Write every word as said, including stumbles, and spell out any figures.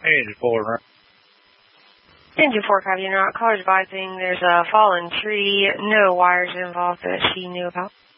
Engine four. Engine four, copy. You're not. Caller's advising there's a fallen tree. No wires involved that she knew about.